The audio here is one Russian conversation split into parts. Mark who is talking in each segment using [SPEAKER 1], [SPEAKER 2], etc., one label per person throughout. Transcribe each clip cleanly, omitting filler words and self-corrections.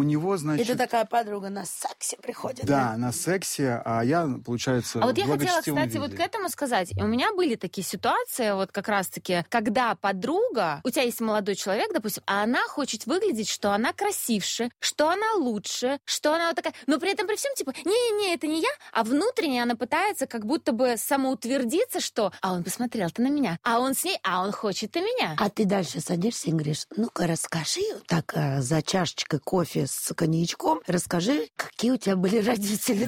[SPEAKER 1] него, значит...
[SPEAKER 2] Это такая подруга на сексе приходит.
[SPEAKER 1] Да, на сексе, а я, получается,
[SPEAKER 3] А вот я
[SPEAKER 1] в
[SPEAKER 3] хотела,
[SPEAKER 1] благочестивом
[SPEAKER 3] кстати, вот
[SPEAKER 1] виде.
[SPEAKER 3] к этому сказать. У меня были такие ситуации, вот как раз-таки, когда подруга, у тебя есть молодой человек, допустим, а она хочет выглядеть, что она красивше, что она лучше, что она вот такая... Но при этом при всем, типа, не-не-не, это не я, а внутренне она пытается как будто бы самоутвердиться, что «а он посмотрел-то на меня», а он с ней, а он хочет и меня.
[SPEAKER 2] А ты дальше садишься и говоришь, ну-ка расскажи, так за чашечкой кофе с коньячком, расскажи, какие у тебя были родители.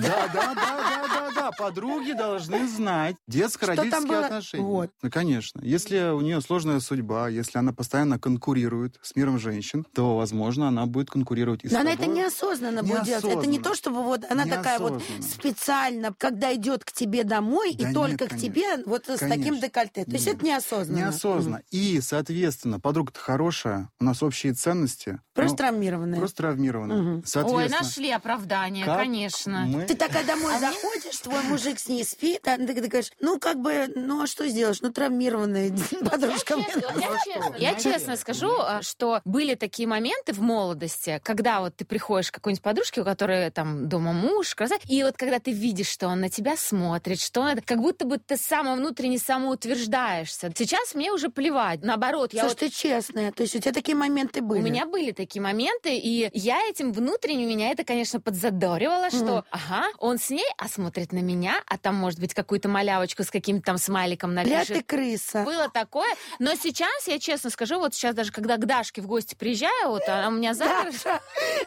[SPEAKER 1] Да, подруги должны знать детско-родительские отношения.
[SPEAKER 2] Вот.
[SPEAKER 1] Ну, конечно. Если у нее сложная судьба, если она постоянно конкурирует с миром женщин, то, возможно, она будет конкурировать и с
[SPEAKER 2] Но
[SPEAKER 1] тобой.
[SPEAKER 2] она это неосознанно будет делать. Это не то, чтобы вот она такая вот специально, когда идет к тебе домой,
[SPEAKER 1] Да
[SPEAKER 2] и только
[SPEAKER 1] нет,
[SPEAKER 2] к тебе вот с таким декольте. То есть это неосознанно.
[SPEAKER 1] Неосознанно. И, соответственно, подруга-то хорошая, у нас общие ценности.
[SPEAKER 2] Просто травмированная.
[SPEAKER 1] Просто травмированная.
[SPEAKER 3] Ой, нашли оправдание, конечно.
[SPEAKER 2] Ты такая домой заходишь, твой мужик с ней спит, а ты говоришь, ну, как бы, ну, а что сделаешь? Ну, травмированная подружка.
[SPEAKER 3] Я честно скажу, что были такие моменты в молодости, когда вот ты приходишь к какой-нибудь подружке, у которой там дома муж, и вот когда ты видишь, что он на тебя смотрит, что он, как будто бы ты внутренне самоутверждаешься. Сейчас мне уже плевать. Наоборот,
[SPEAKER 2] Слушай, ты честная, то есть у тебя такие моменты были?
[SPEAKER 3] У меня были такие моменты, и я этим внутренне, меня это, конечно, подзадоривало, что, ага, он с ней, а смотрит на меня, а там, может быть, какую-то малявочку с каким-то там смайликом напишет.
[SPEAKER 2] Бля, ты крыса.
[SPEAKER 3] Было такое. Но сейчас, я честно скажу, вот сейчас даже, когда к Дашке в гости приезжаю, вот она у меня
[SPEAKER 2] Даша,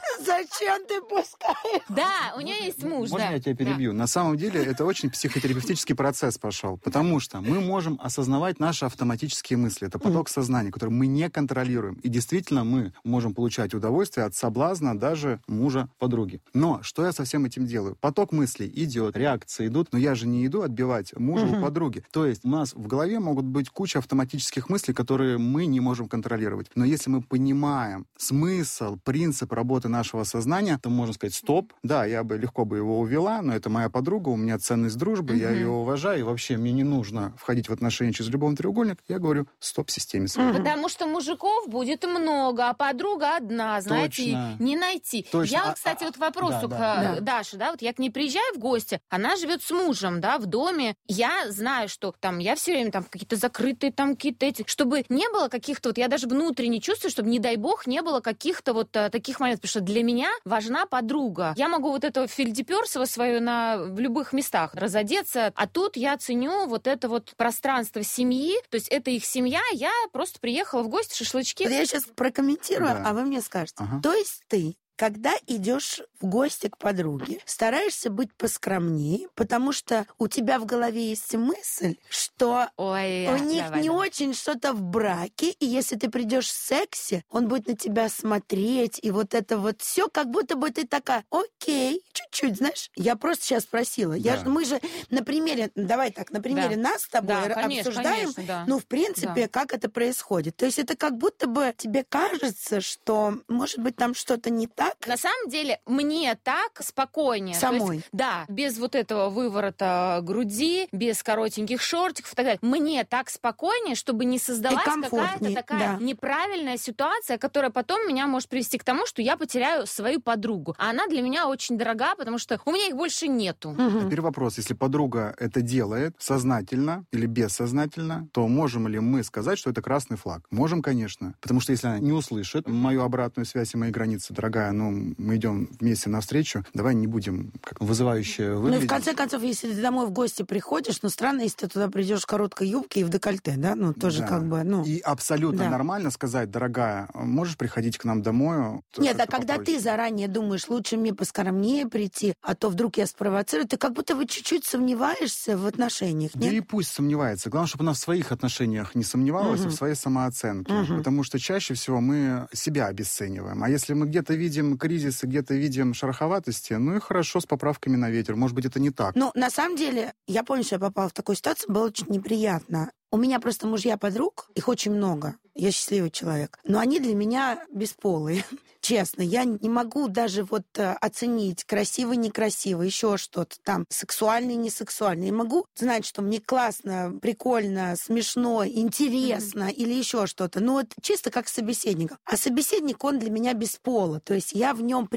[SPEAKER 2] зачем ты пускаешь?
[SPEAKER 3] Да, у нее есть муж,
[SPEAKER 1] Можно я тебя перебью? На самом деле это очень психотерапевтический процесс пошел, потому что мы можем осознавать наши автоматические мысли. Это поток сознания, который мы не контролируем. И действительно мы можем получать удовольствие от соблазна даже мужа подруги. Но что я со всем этим делаю? Поток мыслей идет, реакции идут, но я же не иду отбивать мужа у подруги. То есть у нас в голове могут быть куча автоматических мыслей, которые мы не можем контролировать. Но если мы понимаем смысл, принцип работы нашего сознания, то можно сказать: стоп, да, я бы легко бы его увела, но это моя подруга, у меня ценность дружбы, я ее уважаю, и вообще мне не нужно входить в отношения через любовный треугольник. Я говорю: стоп системе своей.
[SPEAKER 3] Потому что мужиков будет много, а подруга одна, знаете,
[SPEAKER 1] Точно.
[SPEAKER 3] не найти.
[SPEAKER 1] Точно.
[SPEAKER 3] Я, кстати, вот к вопросу к Даше, да, вот я к ней приезжаю в гости, она живет с мужем, да, в доме. Я знаю, что там я все время там какие-то закрытые там какие-то эти, чтобы не было каких-то вот, я даже внутренне чувствую, чтобы, не дай бог, не было каких-то вот таких моментов, потому что для меня важна подруга. Я могу вот этого фельдеперсова свое в любых местах разодеться, а тут я ценю вот это вот пространство семьи, то есть это их семья, я просто приехала в гости, шашлычки.
[SPEAKER 2] Я сейчас прокомментирую,
[SPEAKER 1] Да.
[SPEAKER 2] а вы мне скажете.
[SPEAKER 1] Ага.
[SPEAKER 2] То есть ты, когда идешь в гости к подруге, стараешься быть поскромнее, потому что у тебя в голове есть мысль, что
[SPEAKER 3] Ой,
[SPEAKER 2] у них не очень что-то в браке, и если ты придешь в сексе, он будет на тебя смотреть, и вот это вот все, как будто бы ты такая: окей, чуть-чуть, знаешь. Я просто сейчас спросила. Мы же на примере, давай так, на примере нас с тобой обсуждаем, ну, в принципе, как это происходит. То есть это как будто бы тебе кажется, что, может быть, там что-то не так.
[SPEAKER 3] На самом деле, мне так спокойнее.
[SPEAKER 2] Самой.
[SPEAKER 3] То есть, да, без вот этого выворота груди, без коротеньких шортиков и так далее. Мне так спокойнее, чтобы не создавать какая-то такая неправильная ситуация, которая потом меня может привести к тому, что я потеряю свою подругу. А она для меня очень дорога, потому что у меня их больше нету.
[SPEAKER 1] Теперь вопрос: если подруга это делает сознательно или бессознательно, то можем ли мы сказать, что это красный флаг? Можем, конечно. Потому что если она не услышит мою обратную связь и мои границы: дорогая, ну, мы идем вместе навстречу, давай не будем как вызывающе выглядеть.
[SPEAKER 2] Ну, и в конце концов, если ты домой в гости приходишь, ну, странно, если ты туда придешь в короткой юбке и в декольте, да? Ну, тоже как бы, ну...
[SPEAKER 1] И абсолютно нормально сказать: дорогая, можешь приходить к нам домой?
[SPEAKER 2] Нет, а когда ты заранее думаешь, лучше мне поскромнее прийти, а то вдруг я спровоцирую, ты как будто бы чуть-чуть сомневаешься в отношениях, нет?
[SPEAKER 1] Да и пусть сомневается. Главное, чтобы она в своих отношениях не сомневалась, и в своей самооценке. Потому что чаще всего мы себя обесцениваем. А если мы где-то видим кризисы, где-то видим шероховатости, ну и хорошо, с поправками на ветер. Может быть, это не так.
[SPEAKER 2] Ну, на самом деле, я помню, что я попала в такую ситуацию, было очень неприятно. У меня просто мужья подруг, их очень много. Я счастливый человек. Но они для меня бесполые. Честно, я не могу даже вот оценить, красивый, некрасивый, еще что-то там, сексуальный, несексуальный. Я могу знать, что мне классно, прикольно, смешно, интересно или еще что-то. Ну, вот чисто как собеседник. А собеседник, он для меня без пола. То есть я в нем